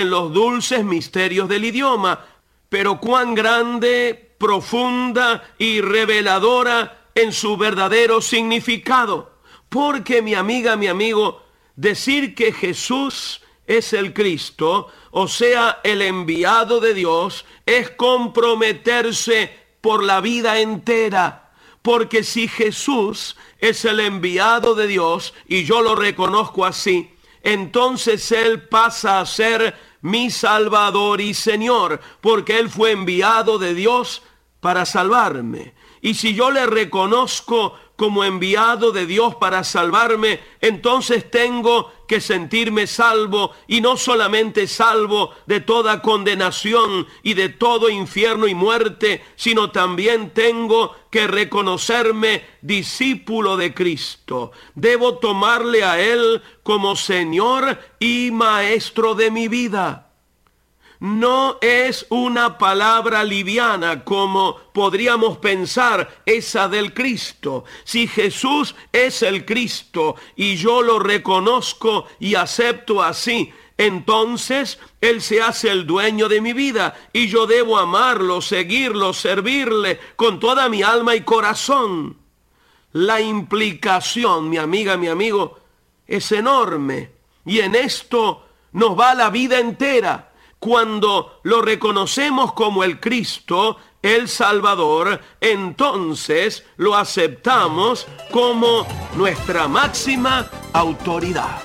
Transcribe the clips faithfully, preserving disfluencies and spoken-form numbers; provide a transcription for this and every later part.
los dulces misterios del idioma, pero cuán grande, profunda y reveladora en su verdadero significado. Porque, mi amiga, mi amigo, decir que Jesús es el Cristo, o sea, el enviado de Dios, es comprometerse por la vida entera. Porque si Jesús es el enviado de Dios, y yo lo reconozco así, entonces Él pasa a ser mi Salvador y Señor, porque Él fue enviado de Dios para salvarme. Y si yo le reconozco como enviado de Dios para salvarme, entonces tengo que sentirme salvo, y no solamente salvo de toda condenación y de todo infierno y muerte, sino también tengo que reconocerme discípulo de Cristo. Debo tomarle a Él como Señor y Maestro de mi vida. No es una palabra liviana como podríamos pensar esa del Cristo. Si Jesús es el Cristo y yo lo reconozco y acepto así, entonces Él se hace el dueño de mi vida y yo debo amarlo, seguirlo, servirle con toda mi alma y corazón. La implicación, mi amiga, mi amigo, es enorme, y en esto nos va la vida entera. Cuando lo reconocemos como el Cristo, el Salvador, entonces lo aceptamos como nuestra máxima autoridad.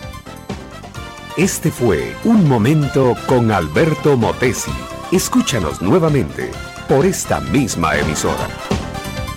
Este fue Un Momento con Alberto Motesi. Escúchanos nuevamente por esta misma emisora.